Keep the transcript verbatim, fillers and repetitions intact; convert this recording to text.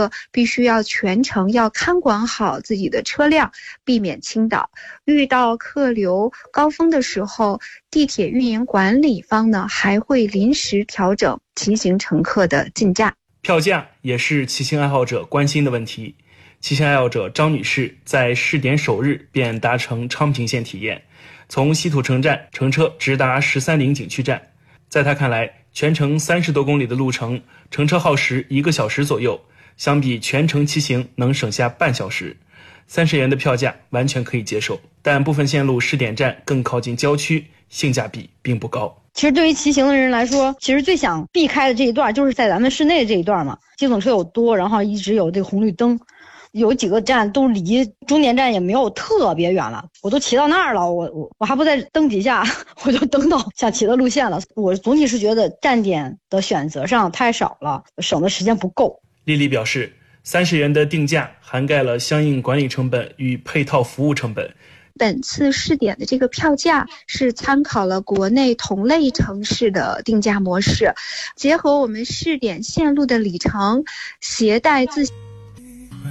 必须要全程要看管好自己的车辆，避免倾倒。遇到客流高峰的时候，地铁运营管理方呢还会临时调整骑行乘客的进价。 票价也是骑行爱好者关心的问题。骑行爱好者张女士在试点首日便搭乘昌平线体验，从西土城站乘车直达十三陵景区站。在她看来，全程三十多公里的路程，乘车耗时一个小时左右，相比全程骑行能省下半小时。三十元的票价完全可以接受，但部分线路试点站更靠近郊区，性价比并不高。 其实对于骑行的人来说，其实最想避开的这一段就是在咱们市内这一段嘛，机动车又多，然后一直有这个红绿灯，有几个站都离终点站也没有特别远了，我都骑到那儿了，我我我还不在蹬几下，我就蹬到想骑的路线了。我总体是觉得站点的选择上太少了，省的时间不够。 丽丽表示，三十元的定价涵盖了相应管理成本与配套服务成本。 本次试点的这个票价是参考了国内同类城市的定价模式，结合我们试点线路的里程，携带自